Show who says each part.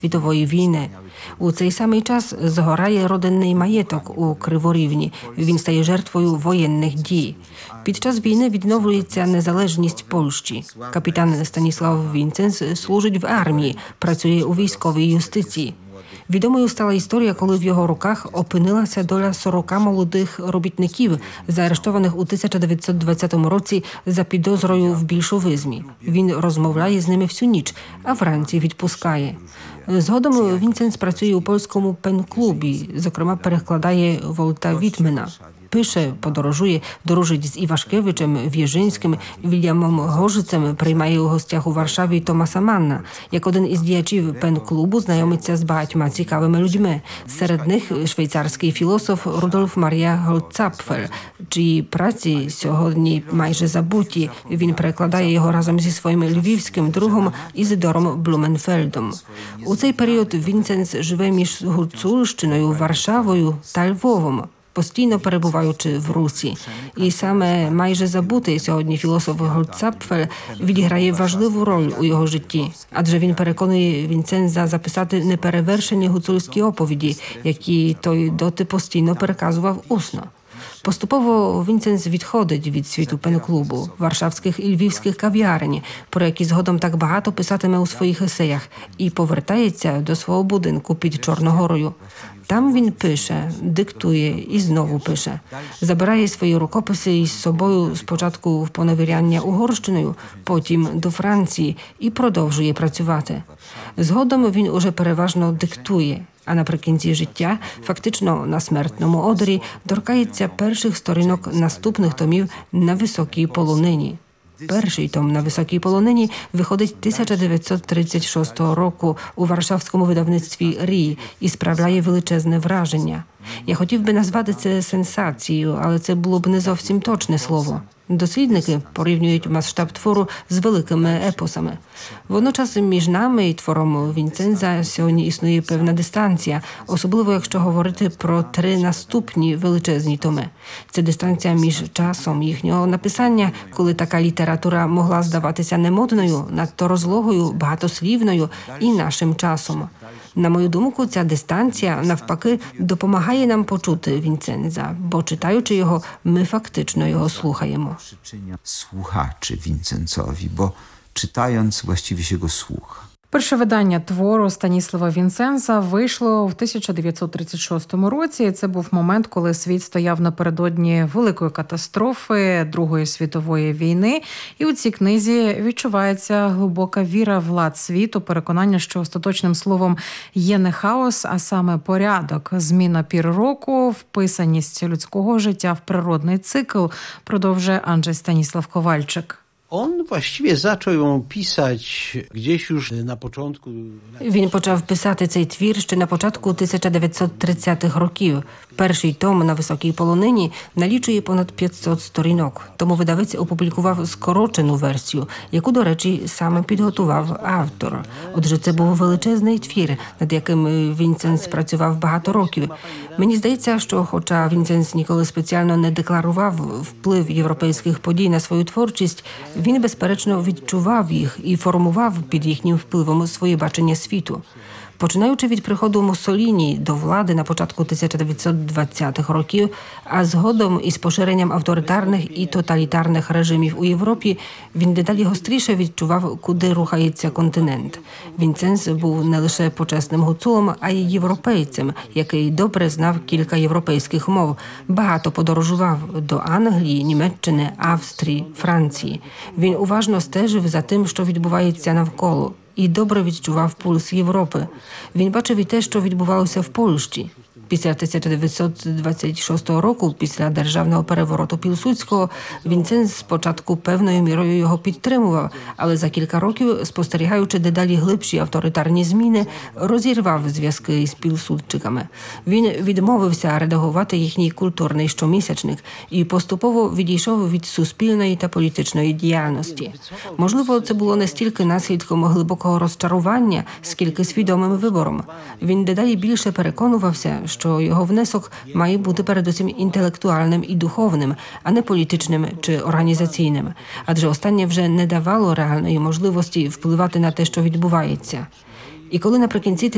Speaker 1: світової війни. У цей самий час згорає родинний маєток у Криворівні. Він стає жертвою воєнних дій. Під час війни відновлюється незалежність Польщі. Капітан Станіслав Вінценц служить в армії, працює у військовій юстиції. Відомою стала історія, коли в його руках опинилася доля 40 молодих робітників, заарештованих у 1920 році за підозрою в більшовизмі. Він розмовляє з ними всю ніч, а вранці відпускає. Згодом Вінценц працює у польському пен-клубі, зокрема перекладає Волта Вітмена. Пише, подорожує, дружить з Івашкевичем, В'єжинським, Вільямом Горжицем, приймає у гостях у Варшаві Томаса Манна. Як один із діячів пен-клубу знайомиться з багатьма цікавими людьми. Серед них швейцарський філософ Рудольф Марія Гольцапфель, чиї праці сьогодні майже забуті. Він перекладає його разом зі своїм львівським другом Ізидором Блуменфельдом. У цей період Вінценц живе між Гуцульщиною, Варшавою та Львовом, постійно перебуваючи в Русі. І саме майже забутий сьогодні філософ Гольцапфель відіграє важливу роль у його житті, адже він переконує Вінценца записати неперевершені гуцульські оповіді, які той доти постійно переказував усно. Поступово Вінценц відходить від світу пен-клубу, варшавських і львівських кав'ярень, про які згодом так багато писатиме у своїх есеях, і повертається до свого будинку під Чорногорою. Там він пише, диктує і знову пише. Забирає свої рукописи із собою спочатку в поневіряння Угорщиною, потім до Франції і продовжує працювати. Згодом він уже переважно диктує, а наприкінці життя, фактично на смертному одрі, торкається перших сторінок наступних томів «На високій полонині». Перший том «На високій полонині» виходить 1936 року у варшавському видавництві «Рій» і справляє величезне враження. Я хотів би назвати це сенсацією, але це було б не зовсім точне слово. Дослідники порівнюють масштаб твору з великими епосами. Водночас між нами і твором Вінценца сьогодні існує певна дистанція, особливо якщо говорити про 3 наступні величезні томи. Це дистанція між часом їхнього написання, коли така література могла здаватися немодною, надто розлогою, багатослівною, і нашим часом. На мою думку, ця дистанція, навпаки, допомагає нам почути Вінценца, бо читаючи його, ми фактично його слухаємо.
Speaker 2: Słuchaczy Vincencowi, bo czytając właściwie się go słucha.
Speaker 3: Перше видання твору Станіслава Вінценца вийшло в 1936 році. Це був момент, коли світ стояв напередодні великої катастрофи Другої світової війни. І у цій книзі відчувається глибока віра в лад світу, переконання, що остаточним словом є не хаос, а саме порядок, зміна пір року, вписаність людського життя в природний цикл, продовжує Andrzej Stanisław Kowalczyk.
Speaker 4: On właściwie zaczął ją pisać gdzieś już na początku.
Speaker 1: Він почав писати цей твір ще на початку 1930-х років. Перший том «На високій полонині» налічує понад 500 сторінок. Тому видавець опублікував скорочену версію, яку, до речі, саме підготував автор. Отже, це був величезний твір, над яким Вінценц працював багато років. Мені здається, що хоча Вінценц ніколи спеціально не декларував вплив європейських подій на свою творчість, він, безперечно, відчував їх і формував під їхнім впливом своє бачення світу. Починаючи від приходу Муссоліні до влади на початку 1920-х років, а згодом із поширенням авторитарних і тоталітарних режимів у Європі, він дедалі гостріше відчував, куди рухається континент. Вінценц був не лише почесним гуцулом, а й європейцем, який добре знав кілька європейських мов, багато подорожував до Англії, Німеччини, Австрії, Франції. Він уважно стежив за тим, що відбувається навколо, і добре відчував пульс Європи. Він бачив і те, що відбувалося в Польщі. Після 1926 року, після державного перевороту Пілсудського, Вінценц спочатку певною мірою його підтримував, але за кілька років, спостерігаючи дедалі глибші авторитарні зміни, розірвав зв'язки з пілсудчиками. Він відмовився редагувати їхній культурний щомісячник і поступово відійшов від суспільної та політичної діяльності. Можливо, це було не стільки наслідком глибокого розчарування, скільки свідомим вибором. Він дедалі більше переконувався, що його внесок має бути передусім інтелектуальним і духовним, а не політичним чи організаційним. Адже останнє вже не давало реальної можливості впливати на те, що відбувається. І коли наприкінці